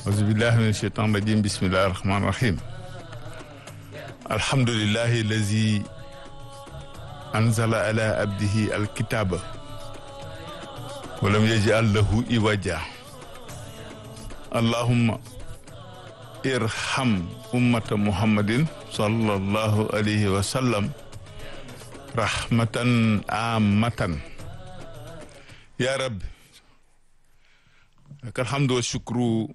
auzubillahi min shaitan rajim bismillahi rahmani rahim alhamdulillahi allazi anzala ala abdihi alkitaba walam yaj'al lahu iwaja allahumma irham ummata muhammadin sallallahu alayhi wa sallam rahmatan amatan ya rabbi laka alhamdu wa shukru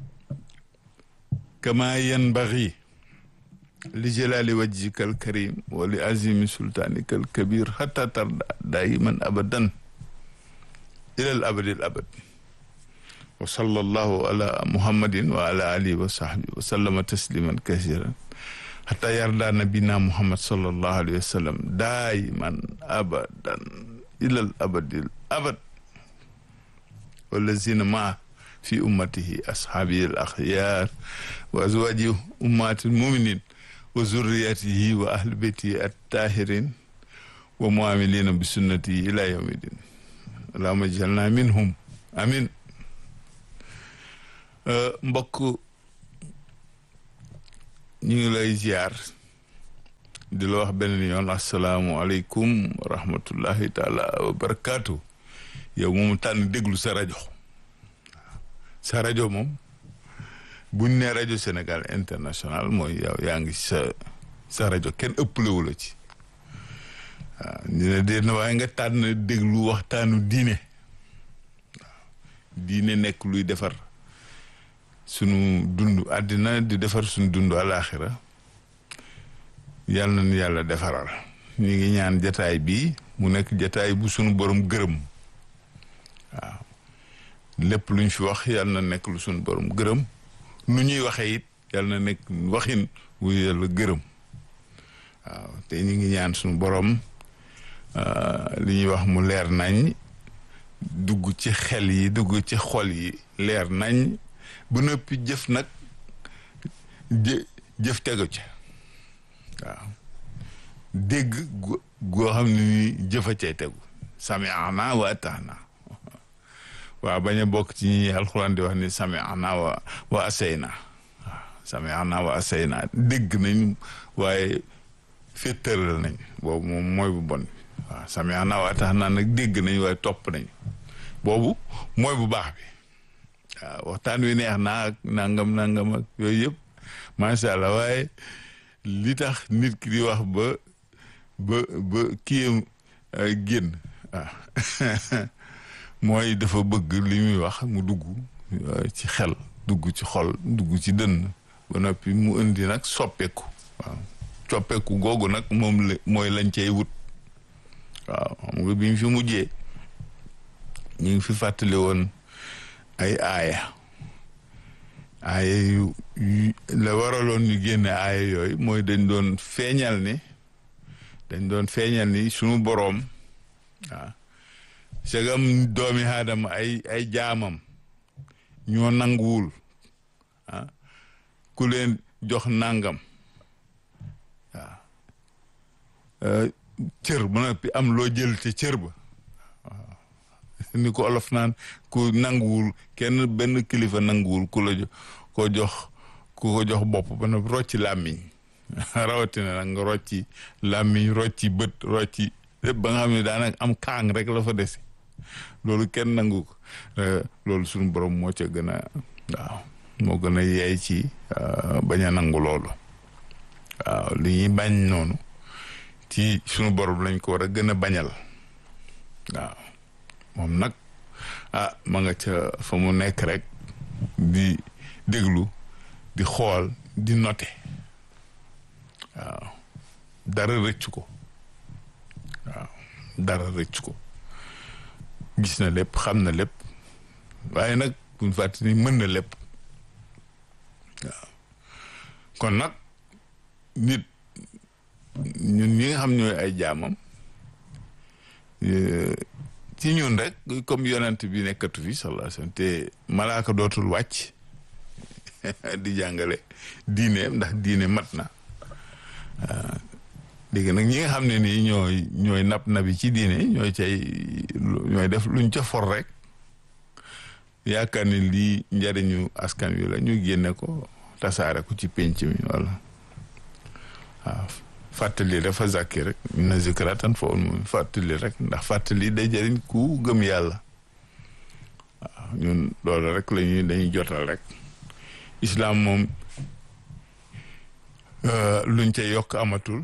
kama yanbaghi li jalali wajhika alkarim wa li azimi sultanika alkabir hatta tarda daiman abadan ila al abadi al abad wa sallallahu ala muhammadin wa ala alihi wa sahbihi wa sallama tasliman kasiran hatta yarda nabina muhammad sallallahu alayhi wa sallam daiman abadan ila al abadi al abad wallazina ma fi ummatihi ashabi al akhyar wa azwaji ummatil mu'minin wa zurriyatihi wa ahli baitihi at-tahirin wa muamilina bi sunnatihi ila yawmiddin allahumma ij'alna minhum amin. Mbokk ñu ngi lay ziar di la wax beneen yoon assalaamu aleykum wa rahmatullahi taala wa barakaatu. yow moom tànn déglu sa rajo moom buñ ne rajo Sénégal international mooy yow yaa ngi sa rajo kenn ëppalewu la ci waaw dina dee na waaye nga tànn déglu waxtaanu diine waaw diine nekk luy defar sunu dund àddina di defar sunu dund alaaxira yàlla na yàlla defaral ñu ngi ñaan jataay bi mu nekk jataay bu sunu borom gërëm waaw lépp luñ fi wax yàlla na nekk lu sunu borom gërëm nu ñuy waxee it yàlla na nekk waxin wu yàlla gërëm waaw te ñu ngi ñaan sunu borom li ñuy wax mu leer nañ dugg ci xel yi dugg ci xol yi leer nañ bu noppi jëf nag jëf tegu ca waaw dégg goo xam ne ni jëfa cay tegu sami'na wa ata'na waaw bañ a bokk ci ñi alxuraan di wax ni sami'na wa asayna waaw sami'na wa asayna dégg nañ waaye féttaral nañ boobu moom mooy bu bon waaw sami'na wa ata'na nag dégg nañ waaye topp nañ boobu mooy bu baax bi waaw waxtaan wi neex naa ak nangam ak yooyu yëpp macha allah waaye li tax nit ki di wax ba kiyam génn waaw mooy dafa bëgg li muy wax mu dugg ci xel dugg ci xol dugg ci dënn ba noppi mu indi nag soppeeku waaw soppeeku googu nag moom la mooy lañ cay wut waaw xam nga bi ñu fi mujjee ñu ngi fi fàttali woon ay aaya yu la waraloon ñu génne aaya yooyu mooy dañ doon feeñal ni sunu boroom waaw segam doomi aadama ay jaamam ñoo nanguwul ku leen jox nangam waaw cër ba noppi am loo jël te cër ba ni ko olof naan ku nanguwul kenn benn kilifa nanguwul ku ko jox bopp ba noppi rocci làmmiñ rawatina nag nga rocci làmmiñ rocci bët rocci lépp ba nga xam ne daanaka am kaang rek la fa desi loolu kenn nangu ko loolu suñu borom moo ca gën a waaw moo gën a yeey ci bañ a nangu loolu waaw li ñuy bañ noonu ci suñu borom lañ ko war a gën a bañal waaw moom nag ma nga ca fa mu nekk rek di déglu di xool di noter waaw dara rëcc ko waaw dara rëcc ko gis na lépp xam na lépp waaye nag buñ fàtte ni mën na lépp waaw kon nag nit ñun ñi nga xam ñooy ay jaamam ci ñun rek comme yonent bi nekkatu fi sallallahu alayhi wasallam te malaaka dootul wàcc di jàngale diineem ndax diine mat na léegi nag ñi nga xam ne nii ñooy nabi ci diine ñooy def luñ ca for rek yaakaar ni lii njariñu askan wi la ñu génne ko tasaare ko ci penc mi wala waaw fàttali dafa zakki rek na zikratan fa ul fàttali rek ndax fàttali day jëriñ ku gëm yàlla waaw ñun loolu rek dañuy jotal rek islam moom luñ cay yokk amatul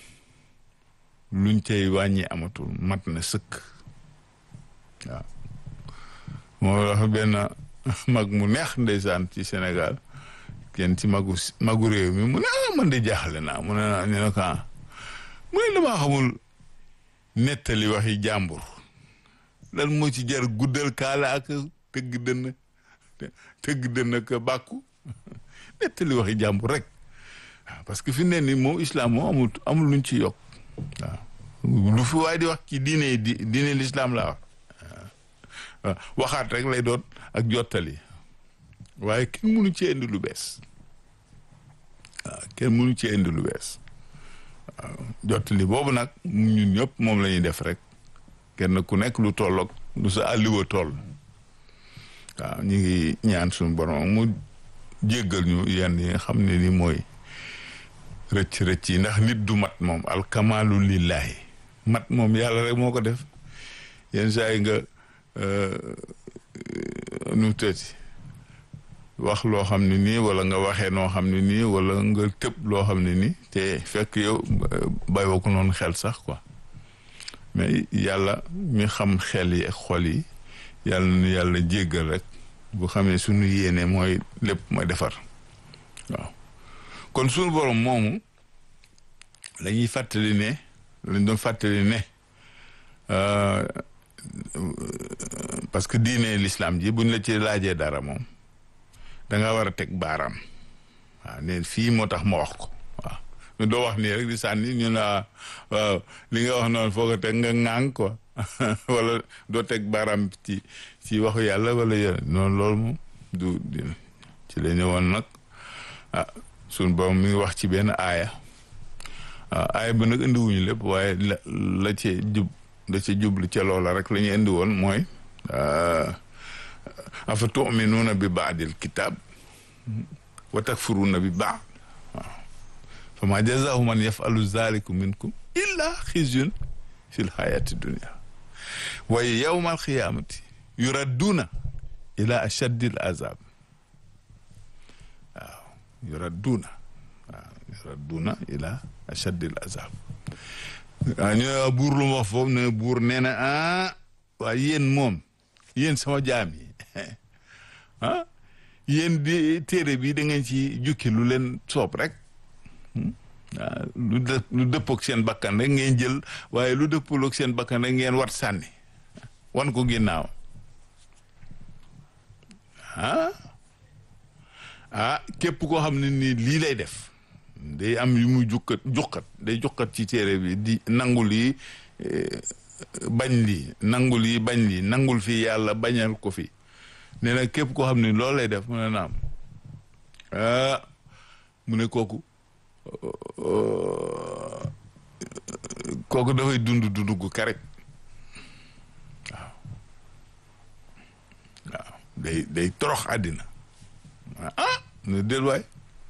luñ cay wàññi amatul mat na sëkk waaw moo wax benn mag mu neex ndeysaan ci Sénégal kenn ci magu réew mi mu ne man de jaaxle naa mu ne ñu ne ko mu ne damaa xamul nettali waxi jàmbur lan moo ci jar guddal kaala ak tëgg dënn ak bàkku nettali waxi jàmbur rek waaw parce que fi ne ni moom islam moom amul luñ ci yokk waaw lu fi waay di wax ci diine l'islam laa wax waaw waxaat rek lay doon ak jottali waaye kenn mënu ci indi lu bees waaw kenn mënu ci indi lu bees waaw jottali boobu nag ñun ñëpp moom la ñuy def rek kenn ku nekk lu tolloog lu sa àlliwa toll waaw ñu ngi ñaan suñu borom mu jéggal ñu yenn yi nga xam ne ni mooy rëcc yi ndax nit du mat moom alkamalu lillahi mat moom yàlla rek moo ko def yenn saa yi nga nu tëti wax loo xam ne nii wala nga waxee noo xam ne nii wala nga tëb loo xam ne nii te fekk yow bàyyoo ko noonu xel sax quoi mais yàlla mi xam xel yi ak xol yi yàlla nu yàlla jéggal rek bu xamee suñu yéene mooy lépp mooy defar waaw kon suñu borom moomu lañuy fàttali ne lañ doon fàttali ne parce que diine l'islam ji buñ la ci laajee dara moom da nga war a teg baaraam waaw ne fii moo tax ma wax ko waaw ñu doo wax nii rek di sànni ñu la waaw li nga wax noonu foo ko teg nga ŋaang quoi wala doo teg baaraam ci waxu yàlla wala yàlla noonu loolu moom du ci la ñëwoon nag suñ borom mi ngi wax ci benn aaya aaya ba nag indiwuñu lépp waaye la ca jublu ca loola rek la ñu indi woon mooy afa tuminuuna bi baadil kitab wa takfuruuna bi baad waaw fa ma jazahu man yafalu zalikum minkum illa xizyun fi lxayati dunia wa yawma alqiyamati yuradduuna ila ashaddi al azab waaw yuradduuna ila ashaddi al azab waaw ñu ne buur lu ma wax foofu ne buur nee na waaye yéen sama jaam yi yéen di téere bi da ngeen ci jukki lu leen soob rek lu dëppook seen bakkan rek ngeen jël waaye lu dëppalook seen bakkan rek ngeen wat sànni wan ko ginnaaw képp koo xam ne nii lii lay def day am yu muy jukkat ci téere bi di nangul yi bañ lii nangul yi bañ lii nangul fii yàlla bañal ko fi nee na képp koo xam ne loolu lay def mu ne naam mu ne kooku dafay dund gu karek waaw day torox àddina ne delluwaay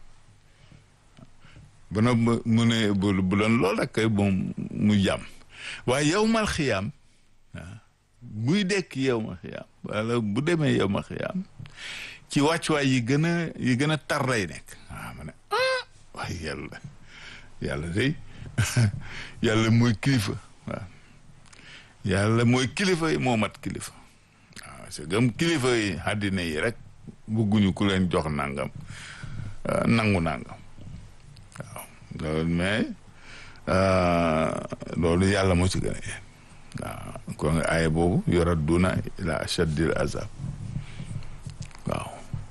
bana mu ne bu doon lool rek kay moom mu jàmm waaye yawmal xiyaam buy dekk yawmal xiyaam wala bu demee yawmal xiyaam ci wàccuwaay yi gën a tar lay nekk waaw ma ne waaye yàlla day yàlla mooy kilifa waaw yàlla mooy kilifa yi moo mat kilifa waaw c'est comme kilifa yi àddina yi rek bëgguñu ku leen jox nangam nangu nangam waaw loolu mais loolu yàlla moo ci gën a yéen waaw kon aaya boobu yuradduuna ila ashaddil azab waaw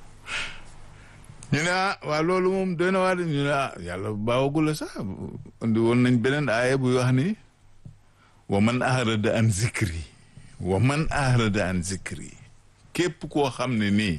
ñu ne waaw loolu moom doy na waa ñu ne yàlla baawagul la sax andi woon nañ beneen aaya buy wax ni wa man ahrada an zikri képp koo xam ne nii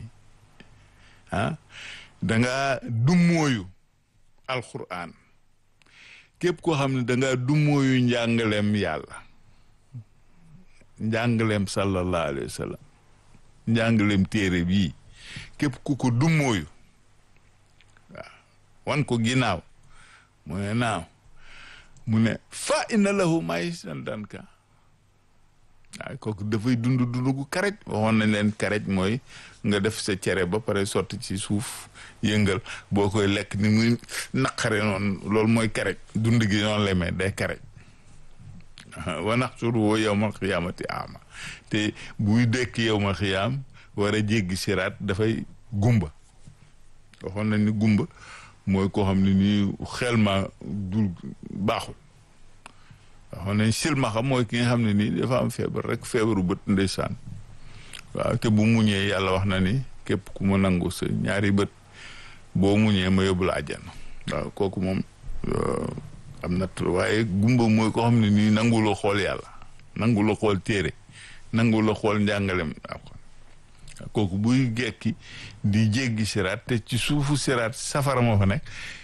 danga dummóoyu alquran képp koo xam ne danga dummóoyu njàngaleem yàlla njàngaleem sallallahu alayhi wa sallam njàngaleem téere bii képp ku ko dummóoyu waaw wan ko ginnaaw mu ne naaw mu ne fa inna lahu ma'ishatan danka waaw kooku dafay dund gu karaj waxoon nañ leen karaj mooy nga def sa cere ba pare sotti ci suuf yëngal boo koy lekk ni muy naqare noonu loolu mooy karaj dund gi noonu lay may day karaj wa nahshuruhu yawmal qiyaamati a'maa te buy dekk yawmal qiyaam war a jéggi siraat dafay gumba waxoon nañ ni gumba mooy koo xam ne nii xel ma du baaxul waxoon nañ silmaxa mooy ki nga xam ne nii dafa am feebar rek feebaru bët ndeysaan waaw te bu muñee yàlla wax na ni képp ku ma nangu sa ñaari bët boo muñee ma yóbbu la àjjana waaw kooku moom am na waaye gumba mooy koo xam ne nii nangu la xool yàlla nangu la xool téere nangu la xool njàngalem kooku buy gekki di jéggi siraat te ci suufu siraat safara moo fa nekk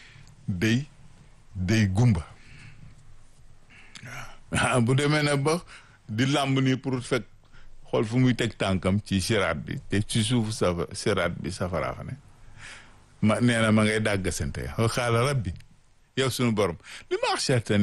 day gumba waaw bu demee na ba di làmb nii pour fekk xool fu muy teg tànkam ci siraat bi te ci suufu siraat bi safara fa nekk ma nee na ma ngay dàggasante xaala rabbi yow sunu borom li ma wax